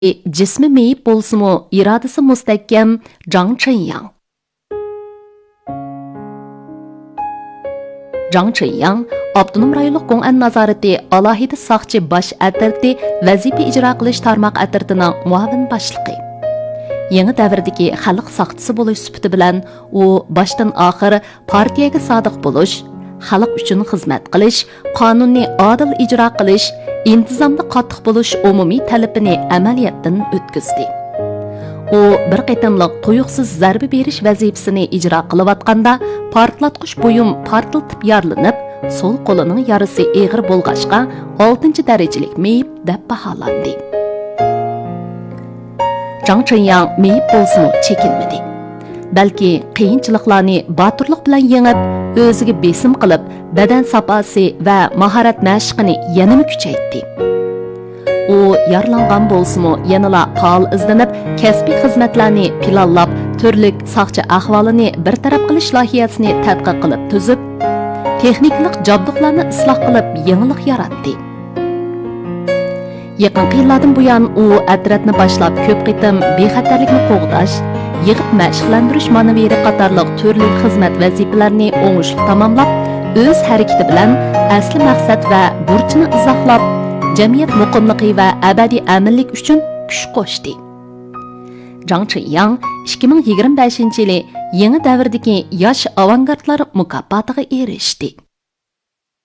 Jismi meyip bolsumu, iradesi mustahkam Zhang Chenyang. Zhang Chenyang, Abdunum rayonluq Gong'an nazarati alohida saqchi bosh atirti vazifa ijro qilish tarmoq atirtining muavin boshlig'i. Yangi davrdagi xalq saqchisi bo'lish sifati bilan u boshdan oxir partiyaga sodiq bo'lish, xalq uchun xizmat qilish, qonunni adil ijro qilish, intizomda qattiq bo'lish umumiy talabini amaliyotdan o'tkazdi. U bir qitimliq tuyuqsiz zarba berish vazifasini ijro qilayotganda portlatqich buyum portlatib yorilinib, sol qo'lining yarasi eg'ir bo'lg'achqa 6-darajalik meyib deb baholandi. Zhang Chenyang meyib bo'lsa chekinmadi. Balki qiyinchiliklarni boturlik bilan yengib, o'ziga besim qilib, badan saposi va mahorat mashqini yanada kuchaytirdi. U yaralangan bo'lsa-mu, yanala faol izlanib, kasbiy xizmatlarni planlab, turli saqchi ahvolini bir taraf qilish loyihasini tadqiq qilib tuzib, texniklik jabduqlarni isloh qilib, yangilik yaratdi. Yaqin yillardan buyon u atratni boshlab ko'p qitim bexatarlikni qo'g'dash, yig'ib mashqlantirish ma'naviyati qatorliq turli xizmat vazifalarini o'ngishli tamomlab, o'z harakati bilan asli maqsad va burchini izohlab, jamiyat muqimligi va abadiy aminlik uchun kuch qo'shdi. Zhang Chenyang 2025-yili yangi davrdagi yosh avangardlar mukofotiga erishdi.